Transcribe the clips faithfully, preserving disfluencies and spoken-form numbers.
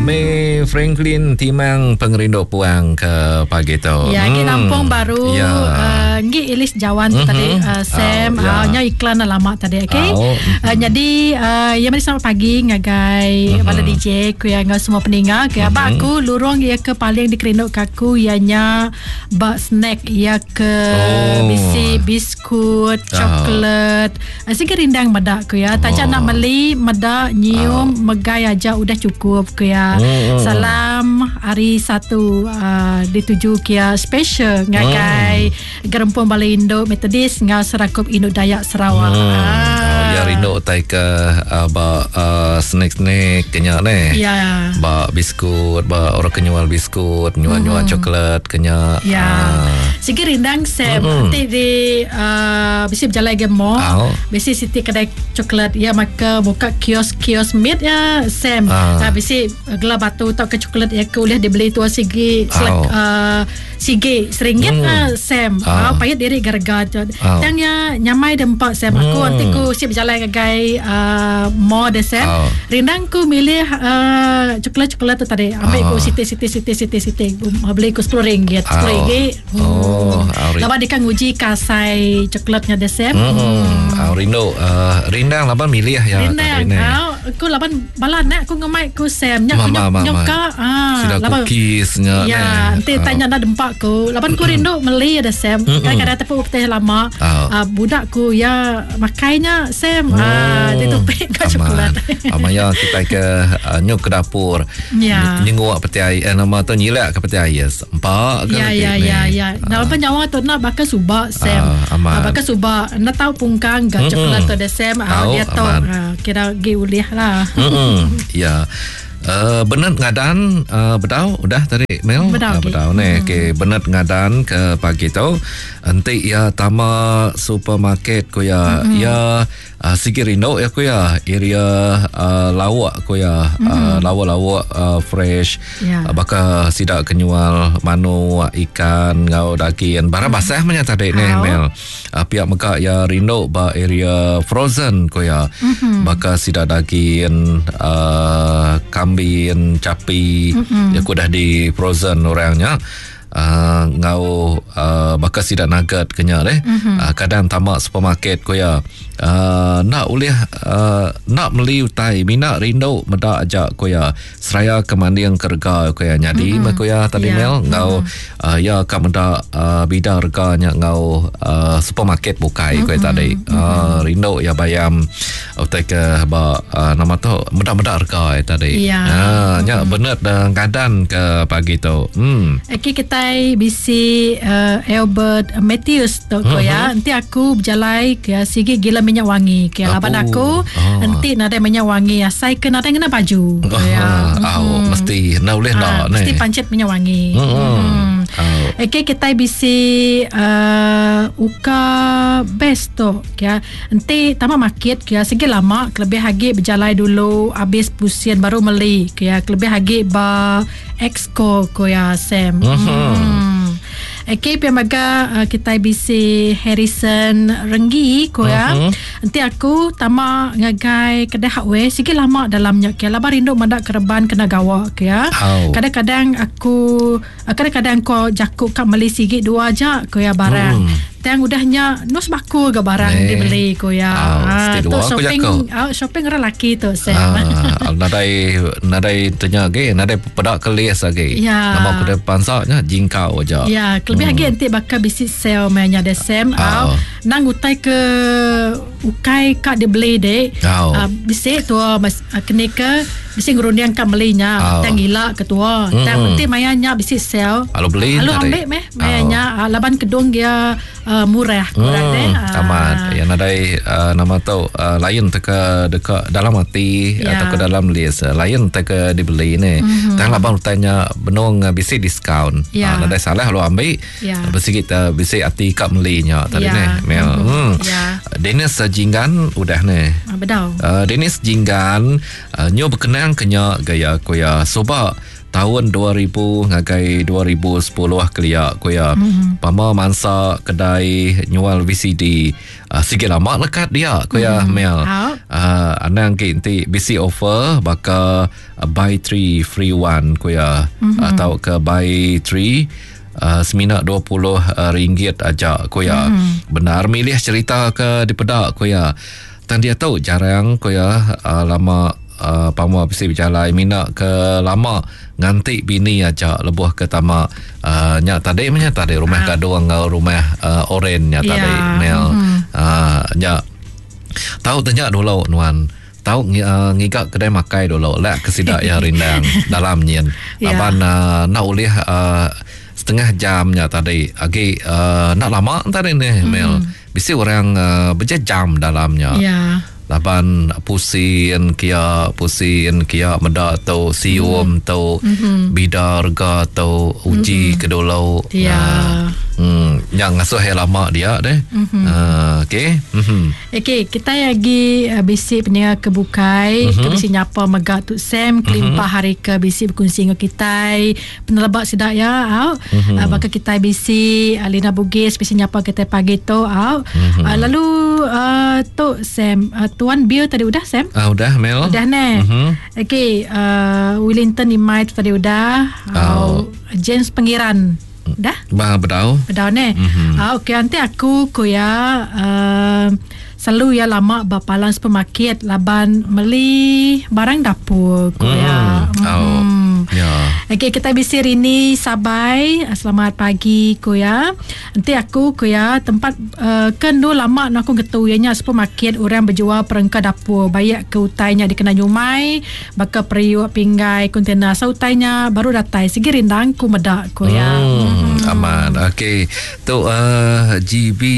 May Franklin timang pengerindu puang ke pagi tu. Ya, hmm. Lampung baru. Ya. Uh, ngi Ilis Jawan mm-hmm. tadi uh, Sam. Oh, ya. uh, nya iklan lama tadi, okey. Oh, mm-hmm. uh, jadi uh, ya mari selamat pagi ngagai pada mm-hmm. D J ku yang semua pendengar. Ke mm-hmm. apa aku lurung ya ke paling dikerindu kaku ianya bak snack ya ke oh. bisi biskut, coklat. Oh. Uh, Sikit rindang medak ku ya. Tak oh. nak beli medak nyium oh. megai aja udah cukup ku ya. Mm-hmm. Salam hari satu uh, dituju kia special ngagai mm. Gerempung Balai Induk Metodis ngau Serakup Induk Dayak Sarawak. Mm. Ah. Oh, ya rindu tai ke uh, ba uh, snack-snack kenya ne. Ya. Ba biskut, ba orang kenyual biskut, nyual-nyual mm. coklat kenya. Ya. Uh. Sikit rindang Sam. Mm. Nanti di uh, bisi berjalan ke mall. Oh. Bisi siti kedai coklat ya maka buka kios-kios meat ya Sam. Uh. Uh, bisi gelar batu atau ke coklat ya ke boleh dibeli tu sigi selak, oh. uh, sigi seringgit mm. uh, Sam. Oh. Uh, payah diri garga. Oh. Tangnya nyamai dempak Sam. Mm. Aku nanti ku siap jalan ke gai uh, mall de Sam. Oh. Rindang ku milih uh, coklat-coklat tu tadi. Ambil oh. ku siti-siti-siti-siti-siti. Beli ku sepuluh ringgit. sepuluh ringgit. Oh. Laban dia kan uji kasai coklatnya de Sam. Hmm. Oh, rindu. Uh, rindang laban milih ya. Rindang. Oh, aku laban balan nak aku ngemai ku Sam. Nyak Mama, nyok ka. Ah, sudah cookiesnya. Ya, nanti uh. tanya nak dempak ku. Laban ku rindu meli ada Sam. Kadang-kadang tapi upteh lama. Oh. Uh, budak ku ya makainya Sam. Oh. Ah, dia topik ke coklat. Amaya kita ke uh, nyok ke dapur. Ya. Nyenguk peti air. Eh, nama tu nyilak ke peti air. Empat ke. Ya, ya, ya, ya. Nak apa nyawa tu nak bakal subak Sam. Uh, uh, bakal subak. Nak tahu pungkang ke coklat tu ada Sam. Uh, dia tahu. Uh, kira gi ulih lah. Ya. Uh, benet ngadan uh, bedau udah tadi Mel bedau, uh, bedau okay. ne ke hmm. benet ngadan ke pagi tu nanti ya tama supermarket ko ya hmm. ya uh, Sigirindo ya ko ya area uh, lawak ko ya hmm. uh, lawak-lawak uh, fresh yeah. uh, baka sidak kenyual manu ikan ngau daging barang hmm. basah manya tadi ne Mel uh, pihak Mekah ya rindo ba area frozen ko ya hmm. baka sidak daging uh, kambing, capi, mm-hmm. ya aku dah di frozen orangnya. Uh, ngau uh, bakal sidak nugget kenya deh. Mm-hmm. Uh, kadang tamak supermarket ko ya. Uh, nak ulih uh, nak meli utai mina rindu meda ajak ko ya seraya kemanding kerga ko ya nyadi mm-hmm. ko ya tadi yeah. Mel ngau mm-hmm. uh, ya ka meda uh, bidang reganya ngau uh, supermarket bukai mm-hmm. ko tadi uh, mm-hmm. rindu ya bayam utai ke ba uh, nama tu meda-meda rega tadi yeah. uh, mm-hmm. nya bener dan kadan ke pagi tu hmm okay, kita bisi uh, Albert Matthews tu ko ya nanti aku berjalan ke sigi gila minyak wangi ke laban aku oh. nanti nada minyak wangi ya saya kena ada kena baju oh. ya oh, hmm. mesti nak boleh nak mesti pancet minyak wangi hmm. hmm. oh. okay, kita bisi uh, uka best tu ya nanti tama market ya segi lama lebih lagi berjalan dulu habis pusian baru meli ya lebih lagi ba exco ko ya Sam hmm. Hmm. Okay, piamaga uh, kita bisi Harrison Renggi ko ya. Uh-huh. Nanti aku tama ngagai kedai hardware sikit lama dalamnya ke. Labar rindu mandak kerban kena gawa ke ya. Oh. Kadang-kadang aku uh, kadang-kadang ko jakuk kat beli sikit dua aja ko ya barang. Hmm. Yang udahnya nus baku ke barang nee. Dibeli ko ya. Oh, ah, tu shopping uh, shopping orang laki tu Sam. Ah, nadai nadai tanya ke nadai pedak kelis lagi. Ya. Nama kedai pansaknya jingkau aja. Ya, lebih lagi hmm. nanti bakal bisik sale mainnya de Sam. Oh. Nang utai ke ukai kak dibeli dek. Oh. Uh, bisik tu mas uh, kena ke bisik ngerundiang kan belinya. Oh. Tang gila ketua. Mm-hmm. Tang nanti mainnya bisik sale. Kalau beli Lalu ambil meh mainnya oh. uh, laban kedung dia uh, murah kurang hmm, deh. Tamat. Ya nadai uh, nama tahu uh, lain teka dekat dalam hati yeah. atau ke dalam list. Lain teka dibeli ni. Mm-hmm. Tang labang tanya benung uh, bisik diskaun. Yeah. Uh, nadai salah lu ambil. Yeah. Besikit uh, bisik hati kak melinya tadi yeah. ni. Mel. Mm-hmm. Hmm. Yeah. Dennis uh, Jinggan udah ni. Ah, betul. Uh, Dennis Jinggan uh, nyo berkenang kenya gaya koya soba tahun dua ribu ngagai dua ribu sepuluh kelia koya mm-hmm. pama mansa kedai nyual V C D uh, sikit lama lekat dia koya mm-hmm. Mel uh, anang kinti bisi offer baka uh, buy three free one kuya mm-hmm. atau ke buy three Uh, semina dua puluh uh, ringgit aja kuya. Mm-hmm. Benar milih cerita ke di pedak kuya. Dan dia tahu jarang kuya uh, lama uh, pama bisi berjalan mina ke lama nganti bini aja lebuh ke tamak uh, nya tadi nya tadi rumah uh. gaduh ngau rumah uh, oren nya tadi yeah. Mel mm-hmm. uh, nya tahu tanya dulu nuan tahu uh, ngigak kedai makai dulu lah kesidak ya rindang dalam nyen yeah. Aban uh, nak ulih uh, setengah jamnya tadi agi uh, nak lama tadi ni mm. Mel bisi orang uh, berjam dalamnya yeah. Laban pusing kia pusing kia meda tau sium mm. tau mm-hmm. bidarga tau uji mm-hmm. kedolau ya yeah. Hmm, yang ngasuh yang lama dia deh. Mm-hmm. Uh, okay. Mm-hmm. Okay, kita lagi uh, bisi pendengar kebukai, mm-hmm. ke bisi nyapa megak tu Sam, kelimpah mm-hmm. hari ke bisi berkongsi dengan kita. Penelabak sedap ya, au. Mm-hmm. Uh, bakal kita bisi Alina Bugis bisi nyapa kita pagi tu, au. Mm-hmm. Uh, lalu uh, tu Sam, uh, tuan Bill tadi udah Sam? Ah uh, udah Mel. Udah ne. Mm-hmm. Okay, uh, Wellington Imai tadi udah. Oh. Uh, James Pengiran. Dah? Bah bedau. Bedau ne. Mm-hmm. Ah okey nanti aku kuya uh, selalu ya lama bapalan supermarket laban beli barang dapur kuya. Mm. Oh. Mm. Ya. Yeah. Okey kita bisi Rini Sabai. Selamat pagi kuya. Nanti aku kuya tempat uh, kendo lama nak aku getu ianya supermarket orang berjual perangkat dapur bayak ke utainya dikena nyumai bakal periuk pinggai kontena sautainya baru datai segi rindang ku medak kuya. Mm. Hmm. Aman. Okey. Tu uh, G B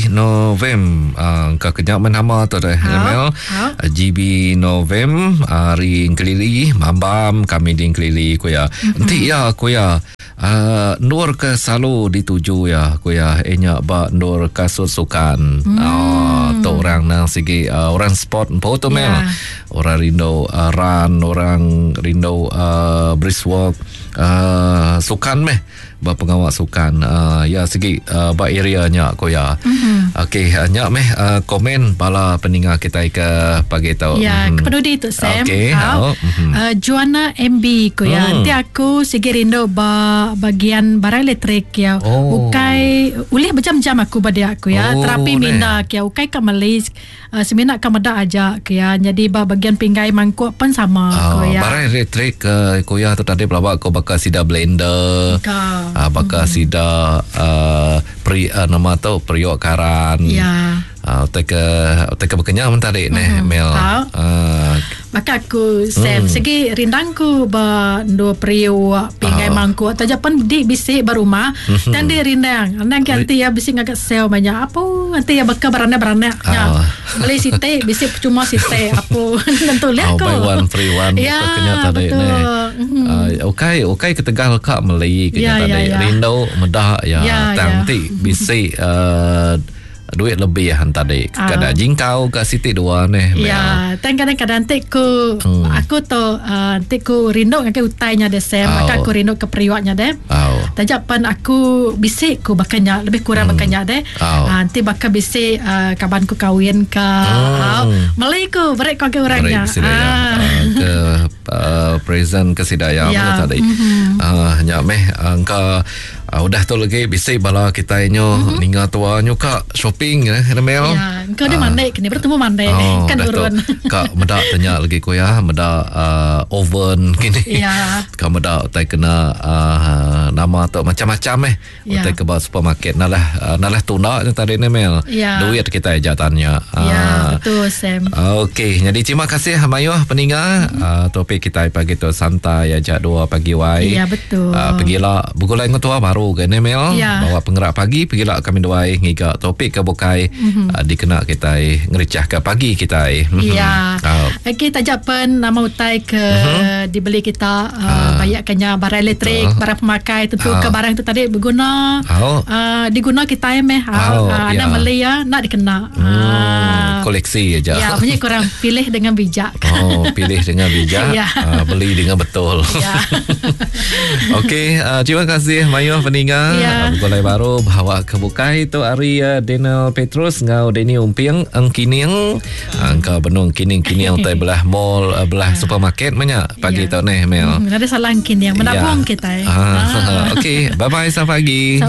Novem uh, ke kenyaman nama tu dah Mel. Uh, G B Novem hari uh, kelili mambam kami di kelili kuya. Nanti ya kuya. Uh, nur ke selalu dituju ya kuya enya ba nur kasut sukan. Hmm. Uh, tu orang nang segi uh, orang sport foto Mel. Yeah. Orang rindu uh, run, orang rindu uh, brisk walk uh, sukan meh pengawal sukan uh, ya segi uh, ba area nya ko ya. Mm-hmm. Okey nya meh uh, komen bala pendengar kita ke pagi tau. Ya mm-hmm. kepada itu Sam. Okey. Mm-hmm. Uh, Juana M B ko ya. Mm. Nanti aku segi rindu ba bagian barang elektrik ya. Oh. Ukai ulih berjam-jam aku pada aku ya. Oh, terapi minda ya ukai ka Malaysia uh, semina ka meda aja ya. Jadi ba bagian pinggai mangkuk pun sama oh, ko ya. Barang elektrik uh, ko ya tu tadi pelawak ko bakal sida blender. Ka. Uh, bakal mm-hmm. sida uh, pri uh, nama tu periuk karan. Ya. Uh, teka teka berkenyang mentari mm-hmm. Mel. Uh, maka aku Sam mm. segi rindangku ba ndo periuk pinggai uh. mangkuk taja pun di bisik barumah mm-hmm. dan di rindang. Andang nanti ya bisik agak sel banyak apa nanti ya bakal barana-barana uh. ya. Beli site bisik cuma site apa tentu lihat ko. Oh, buy one free one. Ya, kenyang tadi ni. Mm-hmm. Uh, okay, okay ketegal kak Melayu kenyang ya, tadi. Ya, ya. Rindu medah ya, ya tanti ya. Bisik uh, duit lebih hantar dek uh. kada jingkau ke Siti dua ni ya dan kadang-kadang teku hmm. aku tu uh, teku rindu ke utainya de Sam oh. maka aku rindu ke periwaknya de oh. tajapan aku bisik ku bakanya lebih kurang hmm. bakanya de oh. uh, nanti bakal bisik uh, kaban ku kahwin ke oh. uh, Malay ku berek ke orangnya uh. uh, ke uh, present ke sidaya ya. Tadi mm-hmm. uh, nya meh angka uh, udah tu lagi bisik bala kita nyo mm-hmm. ninga tua nyo kak shopping eh Mel. Ya, kau ni mandai kini bertemu mandai oh, kan urun. Kak meda tanya lagi ko ya, meda uh, oven kini. Ya. Kak meda tai kena uh, nama tu macam-macam eh. Ya. Tai ke supermarket nalah uh, nalah tuna tadi ni Mel. Ya. Duit kita jatannya. Ya, uh, betul Sam. Okey, jadi terima kasih Mayuh pendengar. Mm-hmm. Uh, topik kita pagi tu santai aja dua pagi wai. Ya, betul. Uh, pergilah bukulai ngotua baru ke ni Mel. Ya. Bawa penggerak pagi pergilah kami doai ngiga topik ke bukai mm-hmm. uh, dikena kita ngericah ke pagi kita ya oh. Okey tajapan nama utai ke mm-hmm. dibeli kita uh, uh, bayarkannya barang elektrik uh, barang pemakai tentu uh, ke barang itu tadi berguna uh, uh, diguna kita meh uh, oh, uh, ada yeah. Malaysia nak dikena hmm. uh, koleksi aja. Ya, punya korang pilih dengan bijak. Oh, pilih dengan bijak, Ya. uh, beli dengan betul. Ya. Okey, uh, terima kasih Mayuh peninggal. Ya. Uh, Bukulai baru bahawa kebukai itu hari uh, Daniel Petrus ngau Deni Umpiang engkining angka benung kining-kining tai belah mall uh, belah supermarket banyak pagi Ya. tu ni Mel. Hmm, ada salah mungkin yang menabung Ya. kita. Eh. Ah, Okey, bye bye selamat pagi.